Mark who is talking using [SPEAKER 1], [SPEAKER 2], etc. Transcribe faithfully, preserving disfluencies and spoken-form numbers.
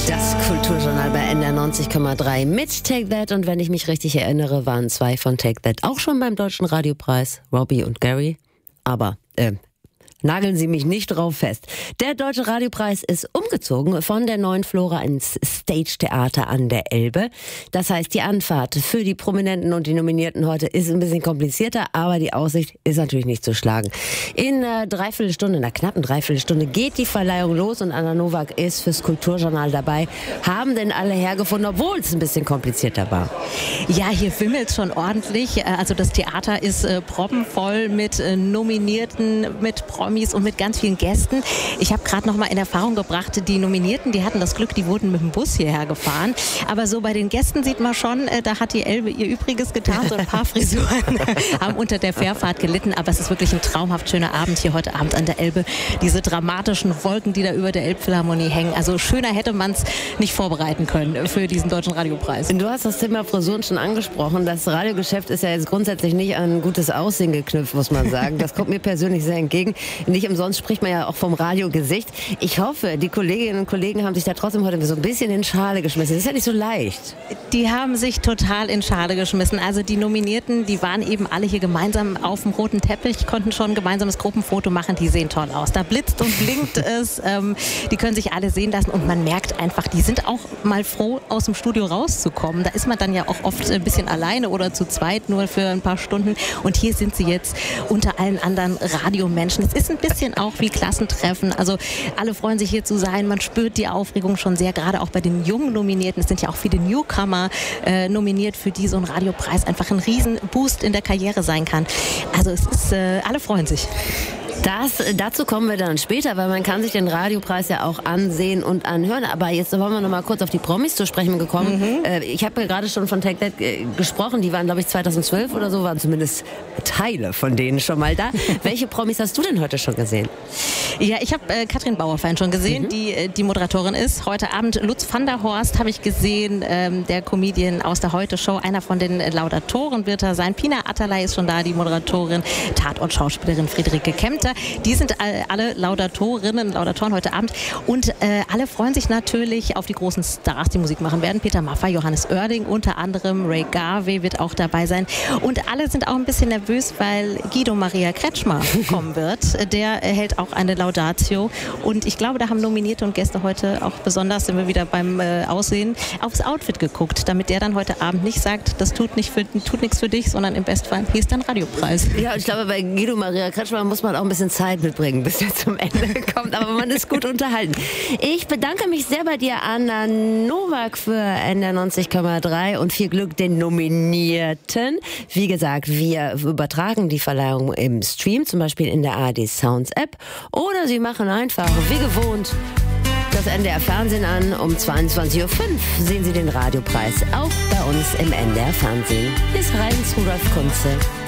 [SPEAKER 1] Das Kulturjournal bei N D R neunzig Komma drei mit Take That. Und wenn ich mich richtig erinnere, waren zwei von Take That auch schon beim Deutschen Radiopreis, Robbie und Gary. Aber, äh, nageln Sie mich nicht drauf fest. Der Deutsche Radiopreis ist umgezogen von der Neuen Flora ins Stage-Theater an der Elbe. Das heißt, die Anfahrt für die Prominenten und die Nominierten heute ist ein bisschen komplizierter, aber die Aussicht ist natürlich nicht zu schlagen. In einer Dreiviertelstunde, in einer knappen Dreiviertelstunde geht die Verleihung los und Anna Nowak ist fürs Kulturjournal dabei. Haben denn alle hergefunden, obwohl es ein bisschen komplizierter war?
[SPEAKER 2] Ja, hier wimmelt schon ordentlich. Also das Theater ist äh, proppenvoll mit äh, Nominierten, mit Promis und mit ganz vielen Gästen. Ich habe gerade noch mal in Erfahrung gebracht, die Nominierten, die hatten das Glück, die wurden mit dem Bus hierher gefahren. Aber so bei den Gästen sieht man schon, äh, da hat die Elbe ihr Übriges getan. So ein paar Frisuren haben unter der Fährfahrt gelitten. Aber es ist wirklich ein traumhaft schöner Abend hier heute Abend an der Elbe. Diese dramatischen Wolken, die da über der Elbphilharmonie hängen. Also schöner hätte man es nicht vorbereiten können für diesen Deutschen Radiopreis.
[SPEAKER 1] Du hast das Thema Frisuren schon angesprochen. Das Radiogeschäft ist ja jetzt grundsätzlich nicht an gutes Aussehen geknüpft, muss man sagen. Das kommt mir persönlich sehr entgegen. Nicht umsonst spricht man ja auch vom Radiogesicht. Ich hoffe, die Kolleginnen und Kollegen haben sich da trotzdem heute so ein bisschen in Schale geschmissen. Das ist ja nicht so leicht.
[SPEAKER 2] Die haben sich total in Schale geschmissen. Also die Nominierten, die waren eben alle hier gemeinsam auf dem roten Teppich, konnten schon ein gemeinsames Gruppenfoto machen. Die sehen toll aus. Da blitzt und blinkt es. Ähm, die können sich alle sehen lassen und man merkt einfach, die sind auch mal froh, aus dem Studio rauszukommen. Da ist man dann ja auch oft ein bisschen alleine oder zu zweit nur für ein paar Stunden. Und hier sind sie jetzt unter allen anderen Radiomenschen. Es ist ein bisschen auch wie Klassentreffen. Also alle freuen sich hier zu sein. Man spürt die Aufregung schon sehr, gerade auch bei den jungen Nominierten. Es sind ja auch viele Newcomer äh, nominiert, für die so ein Radiopreis einfach ein Riesenboost in der Karriere sein kann. Also es ist, äh, alle freuen sich.
[SPEAKER 1] Das, dazu kommen wir dann später, weil man kann sich den Radiopreis ja auch ansehen und anhören. Aber jetzt wollen wir noch mal kurz auf die Promis zu sprechen gekommen. Mhm. Äh, ich habe ja gerade schon von Take That äh, gesprochen. Die waren, glaube ich, zweitausendzwölf oder so, waren zumindest Teile von denen schon mal da. Welche Promis hast du denn heute schon gesehen?
[SPEAKER 2] Ja, ich habe äh, Katrin Bauerfein schon gesehen, mhm. die äh, die Moderatorin ist. Heute Abend Lutz van der Horst habe ich gesehen, ähm, der Comedian aus der Heute-Show. Einer von den äh, Laudatoren wird er sein. Pina Atalay ist schon da, die Moderatorin. Tatort-Schauspielerin Friederike Kempter. Die sind alle Laudatorinnen, Laudatoren heute Abend und äh, alle freuen sich natürlich auf die großen Stars, die Musik machen werden. Peter Maffay, Johannes Oerding, unter anderem Ray Garvey wird auch dabei sein und alle sind auch ein bisschen nervös, weil Guido Maria Kretschmer kommen wird. Der hält auch eine Laudatio und ich glaube, da haben Nominierte und Gäste heute auch besonders, sind wir wieder beim äh, Aussehen, aufs Outfit geguckt, damit der dann heute Abend nicht sagt, das tut, nicht für, tut nichts für dich, sondern im Bestfall, hier ist dein Radiopreis.
[SPEAKER 1] Ja, ich glaube, bei Guido Maria Kretschmer muss man auch ein bisschen Zeit mitbringen, bis er zum Ende kommt, aber man ist gut unterhalten. Ich bedanke mich sehr bei dir, Anna Nowak, für N D R neunzig Komma drei und viel Glück den Nominierten. Wie gesagt, wir übertragen die Verleihung im Stream, zum Beispiel in der A R D Sounds App, oder Sie machen einfach, wie gewohnt, das N D R Fernsehen an. Um zweiundzwanzig Uhr fünf sehen Sie den Radiopreis auch bei uns im N D R Fernsehen. Bis rein zu Rudolf Kunze.